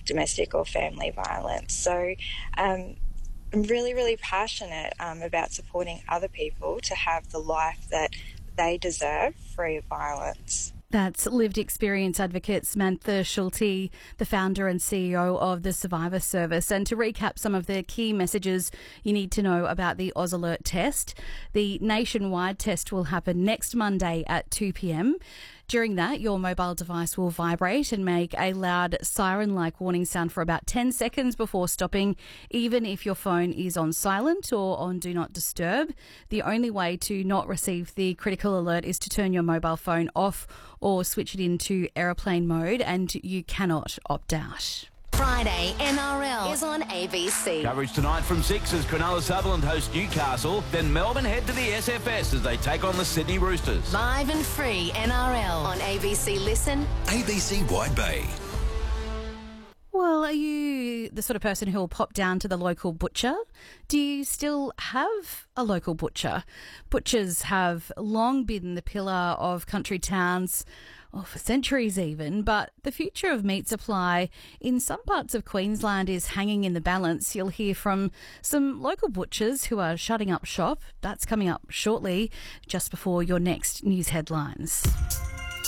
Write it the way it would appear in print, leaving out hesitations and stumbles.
domestic or family violence. So I'm really, really passionate about supporting other people to have the life that they deserve, free of violence. That's lived experience advocate Samantha Schulte, the founder and CEO of the Survivor Service. And to recap some of the key messages you need to know about the Oz Alert test, the nationwide test will happen next Monday at 2 p.m. During that, your mobile device will vibrate and make a loud siren-like warning sound for about 10 seconds before stopping, even if your phone is on silent or on Do Not Disturb. The only way to not receive the critical alert is to turn your mobile phone off or switch it into airplane mode, and you cannot opt out. Friday NRL is on ABC. Coverage tonight from 6 as Cronulla Sutherland host Newcastle. Then Melbourne head to the SFS as they take on the Sydney Roosters. Live and free NRL on ABC Listen. ABC Wide Bay. Well, are you the sort of person who will pop down to the local butcher? Do you still have a local butcher? Butchers have long been the pillar of country towns, for centuries even, but the future of meat supply in some parts of Queensland is hanging in the balance. You'll hear from some local butchers who are shutting up shop. That's coming up shortly, just before your next news headlines.